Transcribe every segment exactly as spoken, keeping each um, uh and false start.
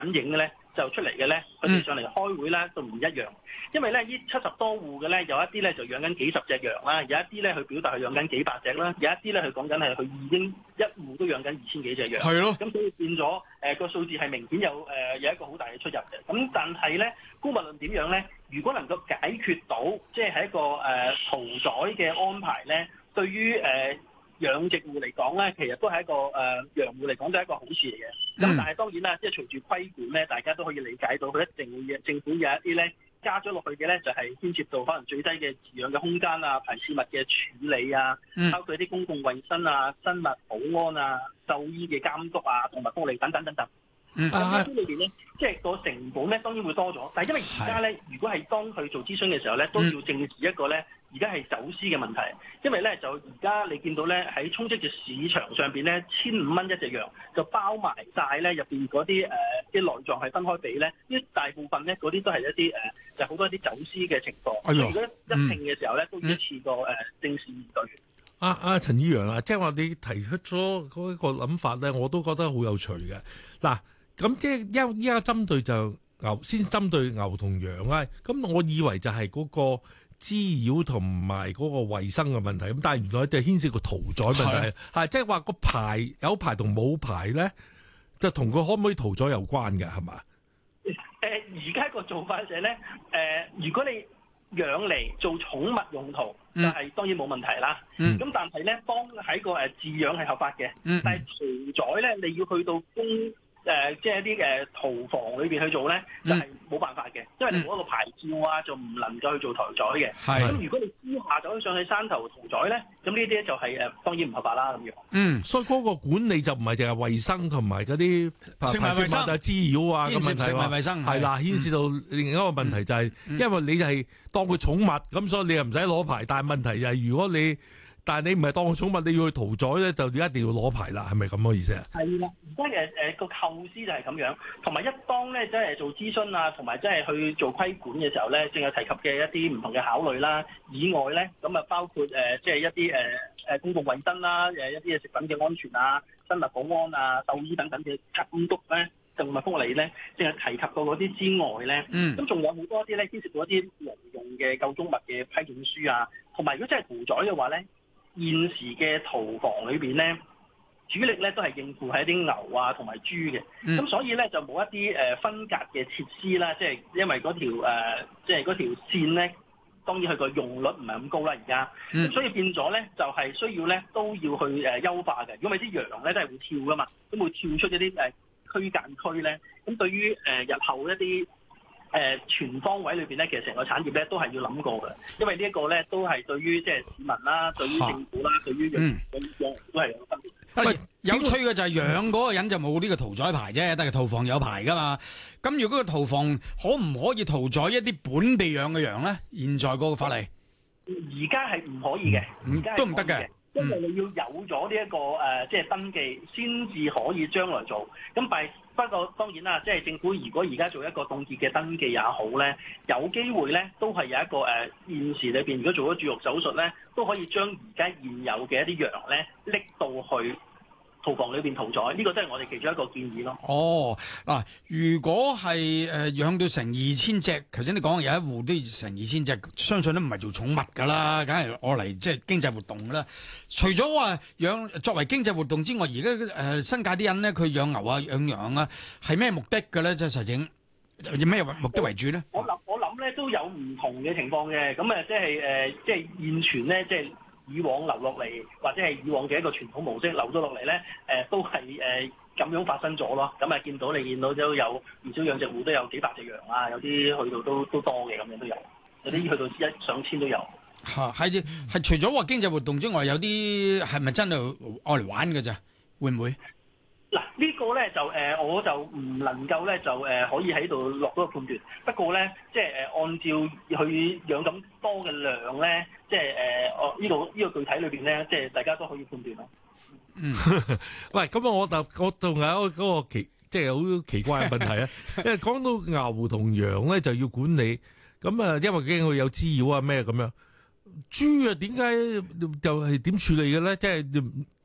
映嘅咧，就出嚟嘅咧，佢哋上嚟開會咧都唔一樣，因為咧呢七十多戶嘅咧，有一啲咧就養緊幾十隻羊啦，有一啲咧佢表達佢養緊幾百隻啦，有一啲咧佢講緊係佢已經一戶都養緊二千幾隻羊。 係咯， 咁所以變咗誒個數字係明顯有誒、呃、有一個好大嘅出入嘅。咁但係咧，姑勿論點樣咧？如果能夠解決到，即係喺一個誒、呃、屠宰嘅安排咧，對於誒、呃養殖戶嚟講咧，其實都係一個誒、呃、羊戶嚟講都係一個好事嚟嘅。咁、嗯、但係當然啦，即係隨住規管咧，大家都可以理解到，佢一定會政府有一啲咧加咗落去嘅咧，就係、是、牽涉到可能最低嘅飼養嘅空間啊、排泄物嘅處理啊，嗯、包括啲公共衛生啊、生物保安啊、獸醫嘅監督啊、動物福利等等等等。咁呢啲裏邊咧，即係個成本咧當然會多咗，但係因為而家咧，如果係當佢做諮詢嘅時候咧，都要正視一個咧。而家係走私嘅問題，因為咧就而家你見到咧喺充斥嘅市場上邊咧，千五蚊一隻羊就包埋晒咧入邊嗰啲誒啲內臟係分開俾咧，呢大部分咧嗰啲都係一啲誒、呃、就好多一啲走私嘅情況。哎、如果一拼嘅時候咧，嗯、都要一次過誒、呃、正視面對。 阿阿陳議員啊，即係話你提出咗嗰一個諗法咧，我都覺得好有趣嘅。嗱，咁即係依依家針對就牛，先針對牛同羊啊。咁我以為就係嗰、嗰個。滋擾同埋嗰個衞生嘅問題，咁但係原來就牽涉個屠宰問題，係即係話個牌有牌同冇牌咧，就同佢可唔可以屠宰有關嘅，係嘛？ 誒、呃，而家個做法就係咧，誒、呃，如果你養嚟做寵物用途，嗯、就係當然冇問題啦。咁、嗯、但係咧，當喺個誒飼養係合法嘅，嗯、但係屠宰咧，你要去到公。誒、呃，即係一啲誒屠房裏邊去做咧，就係、是、冇辦法嘅，因為你冇一個牌照啊，就唔能夠去做屠宰嘅。咁是如果你私下走上去山頭屠宰咧，咁呢啲咧就係、是、誒、呃、當然唔合法啦咁樣。嗯， 所以嗰個管理就唔係淨係衞生同埋嗰啲食物衞生啊、滋擾啊咁問題喎。 衞生係啦，牽涉到另一個問題就係、是，嗯、因為你就係當佢寵物，咁所以你又唔使攞牌。但係問題就係如果你但係你唔係當寵物，你要去屠宰咧，就一定要攞牌啦，係咪咁嘅意思啊？ 係啦，而家嘅誒個構思就係咁樣，同埋一當咧即係做諮詢啊，同埋即係去做規管嘅時候咧，正有提及嘅一啲唔同嘅考慮啦。以外咧，咁啊包括誒即係一啲誒誒公共衞生啦，誒一啲嘅食品嘅安全啊、生物保安啊、獸醫等等嘅監督咧、動物福利咧，正係提及過嗰啲之外咧，咁仲、嗯、有好多啲咧牽涉到一啲農用嘅救蹤物嘅批准書啊，同埋如果真係屠宰嘅話咧。現時嘅屠房裏邊咧，主力咧都係應付係一啲牛啊同埋豬嘅，咁、嗯、所以咧就冇一啲誒分隔嘅設施啦，即係因為嗰條誒即係嗰條線咧，當然佢個用率唔係咁高啦而家，嗯、所以變咗咧就係需要咧都要去誒優化嘅，如果咪啲羊咧都係會跳噶嘛，咁會跳出一啲誒區間區咧，咁對於誒日後一啲。誒、呃、全方位裏邊咧，其實成個產業咧都係要諗過嘅，因為呢一個咧都係對於即係市民啦，對於政府啦，對於養養都係有分別。 喂，有趣嘅就係養嗰個人就冇呢個屠宰牌啫，但係屠房有牌噶嘛。咁如果個屠房可唔可以屠宰一啲本地養嘅羊咧？現在嗰個法例而家係唔可以嘅，而家、嗯、 都唔得嘅。 因為你要有咗呢一個誒、呃，即係登記，先至可以將來做。咁但係不過當然啦，即係政府如果而家做一個凍結嘅登記也好咧，有機會咧都係有一個誒、呃、現時裏邊，如果做咗注肉手術咧，都可以將而家現有嘅一啲羊咧拎到去屠房裏邊屠宰，呢、這個都係我哋其中一個建議咯。 哦，嗱、啊，如果係誒、呃、養到成二千隻，頭先你講有一戶都成二千隻，相信都唔係做寵物噶啦，梗係攞嚟即係經濟活動噶啦。除咗話養作為經濟活動之外，而家誒新界啲人咧，佢養牛啊、養羊啊，係咩目的嘅咧？即係實情以咩目的為主咧？ 我諗我諗咧都有唔同嘅情況嘅，咁啊即係誒即係現存咧即係。就是以往留落嚟，或者係以往嘅一個傳統模式留咗落嚟咧，誒、呃、都係誒咁樣發生咗咯。咁啊，見到你見到都有唔少養殖戶都有幾百隻羊啊，有啲去到都都多嘅咁樣都有，有啲去到一上千都有。 嚇係係除咗話經濟活動之外，有啲係咪真係愛嚟玩嘅咋？會唔會？ 嗱、這個、呢個咧就誒、呃，我就唔能夠咧就誒、呃、可以喺度落嗰個判斷。不過咧，即係誒、呃、按照佢養咁多嘅量咧，即係誒我呢度呢個具體裏邊咧，即係大家都可以判斷咯。 嗯，喂，咁啊，我就我仲有嗰個奇，即係好奇怪嘅問題啊。因為講到牛同羊咧就要管理，咁啊，因為驚佢有滋擾啊咩咁樣。豬啊，點解就係點處理嘅咧？即係。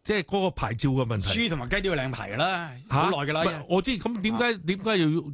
即係嗰個牌照嘅問題。 豬同埋雞都要領牌㗎啦， 嚇好耐㗎啦。 唔係我知，咁點解點解要